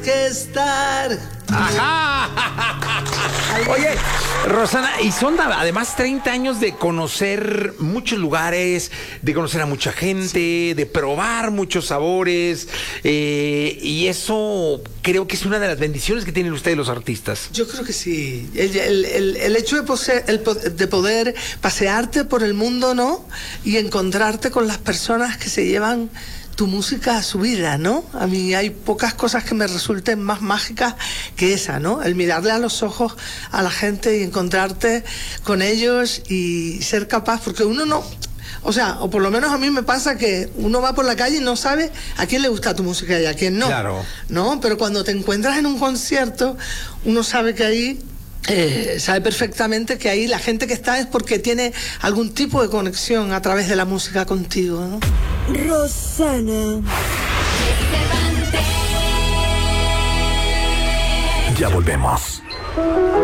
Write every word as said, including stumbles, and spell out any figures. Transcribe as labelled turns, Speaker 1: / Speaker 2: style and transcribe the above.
Speaker 1: que estar.
Speaker 2: ¡Ajá! Oye, Rosana, y son además treinta años de conocer muchos lugares, de conocer a mucha gente, de probar muchos sabores, eh, y eso creo que es una de las bendiciones que tienen ustedes los artistas.
Speaker 1: Yo creo que sí. El, el, el, el hecho de, pose, el, de poder pasearte por el mundo, ¿no? Y encontrarte con las personas que se llevan tu música a su vida, ¿no? A mí hay pocas cosas que me resulten más mágicas que esa, ¿no? El mirarle a los ojos a la gente y encontrarte con ellos y ser capaz, porque uno no, o sea, o por lo menos a mí me pasa que uno va por la calle y no sabe a quién le gusta tu música y a quién no.
Speaker 2: Claro.
Speaker 1: ¿No? Pero cuando te encuentras en un concierto, uno sabe que ahí Eh, sabe perfectamente que ahí la gente que está es porque tiene algún tipo de conexión a través de la música contigo, ¿no?
Speaker 3: Rosana.
Speaker 4: Ya volvemos.